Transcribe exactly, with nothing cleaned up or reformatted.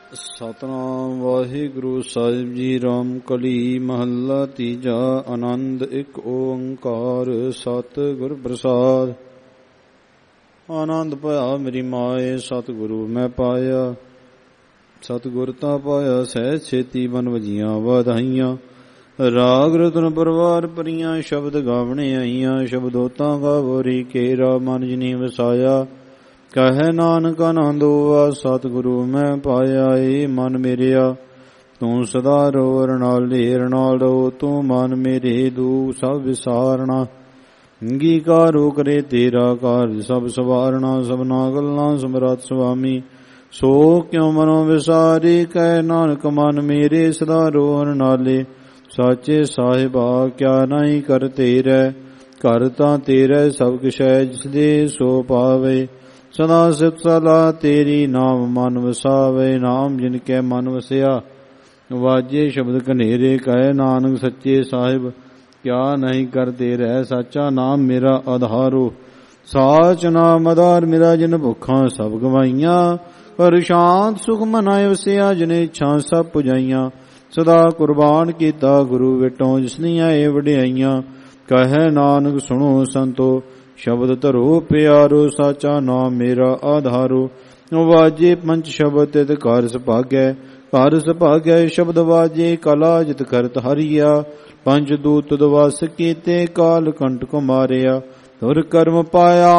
ਸਤਨਾਮ ਵਾਹਿਗੁਰੂ ਸਾਹਿਬ ਜੀ। ਰਾਮ ਕਲੀ ਮਹੱਲਾ ਤੀਜਾ। ਆਨੰਦ ਇੱਕ ਓੰਕਾਰ ਸਤਿਗੁਰ ਪ੍ਰਸਾਦ। ਆਨੰਦ ਪਾਇਆ ਮੇਰੀ ਮਾਏ, ਸਤਿਗੁਰੂ ਮੈਂ ਪਾਇਆ। ਸਤਿਗੁਰ ਤਾਂ ਪਾਇਆ ਸਹਿਜ ਛੇਤੀ, ਬਨ ਵਜੀਆਂ ਵਧਾਈਆਂ। ਰਾਗ ਰਤਨ ਪਰਵਾਰ ਭਰੀਆਂ, ਸ਼ਬਦ ਗਾਵਣੇ ਆਈਆਂ। ਸ਼ਬਦੋਤਾਂ ਗਾਵੋਰੀ ਕੇਰਾ, ਮਨ ਜਿਨੀ ਵਸਾਇਆ। ਕਹੈ ਨਾਨਕ ਆਨੰਦ ਹੋਆ, ਸਤਿਗੁਰੂ ਮੈਂ ਪਾਇਆ। ਏ ਮਨ ਮੇਰਿਆ ਤੂੰ ਸਦਾ ਰੋ, ਰਣਾਲੇ ਰਣਾਲ ਰਹੋ। ਤੂੰ ਮਨ ਮੇਰੇ ਦੁਖ ਸਭ ਵਿਸਾਰਣਾ। ਅੰਗੀਕਾਰੋ ਕਰੇ ਤੇਰਾ ਕਾਰਜ ਸਭ ਸਵਾਰਣਾ। ਸਭਨਾ ਗੱਲਾਂ ਸਮਰੱਥ ਸੁਆਮੀ, ਸੋ ਕਿਉ ਮਨੋ ਵਿਸਾਰੇ। ਕਹਿ ਨਾਨਕ ਮਨ ਮੇਰੇ ਸਦਾ ਰੋ, ਰਣਾਲੇ। ਸਾਚੇ ਸਾਹਿਬਾ ਕਿਆ ਨਹੀਂ ਕਰ ਤੇਰੇ, ਘਰ ਤਾਂ ਤੇਰੇ ਸਭ ਕਿਛ ਹੈ। ਜਿਸ ਦੇ ਸੋ ਪਾਵੇ ਸਦਾ ਸਿਫਤ ਸਲਾਹ ਤੇਰੀ। ਨਾਮ ਮਨ ਵਸਾਵੇ, ਨਾਮ ਜਿਨ ਕੈ ਮਨ ਵਸਿਆ। ਵਾਜੇ ਸ਼ਬਦ ਕਨੇਰੇ, ਕਹੇ ਨਾਨਕ ਸੱਚੇ ਸਾਹਿਬ ਕਿਆ ਨਹੀਂ ਕਰਦੇ ਰਹਿ। ਸਾਚਾ ਨਾਮ ਮੇਰਾ ਆਧਾਰੋ, ਸਾਚ ਨਾਮ ਆਧਾਰ ਮੇਰਾ। ਜਿਨ ਭੁੱਖਾਂ ਸਭ ਗਵਾਈਆਂ, ਪਰ ਸ਼ਾਂਤ ਸੁਖ ਮਨਾਇ ਵਸਿਆ। ਜਿਨੇ ਇੱਛਾ ਸਭ ਪੁਜਾਈਆਂ, ਸਦਾ ਕੁਰਬਾਨ ਕੀਤਾ ਗੁਰੂ ਵਿਟੋਂ। ਜਿਸਨੀਆਂ ਇਹ ਵਡਿਆਈਆਂ, ਕਹੈ ਨਾਨਕ ਸੁਣੋ ਸੰਤੋ ਸ਼ਬਦ ਧਰੋ ਪਿਆਰੋ। ਸਾਚਾ ਨਾਮ ਮੇਰਾ ਆਧਾਰੋ, ਵਾਜੇ ਪੰਚ ਸ਼ਬਦ ਤਿਤ ਘਰ ਸੁਭਾਗੈ। ਘਰ ਸੁਭਾਗੈ ਸ਼ਬਦ ਵਾਜੇ, ਕਲਾ ਜਿਤ ਕਰਤ ਹਰੀਆ। ਪੰਜ ਦੂਤ ਦਵਸ ਕੀਤੇ, ਕਾਲ ਕੰਟਕ ਮਾਰਿਆ। ਤੁਰ ਕਰਮ ਪਾਇਆ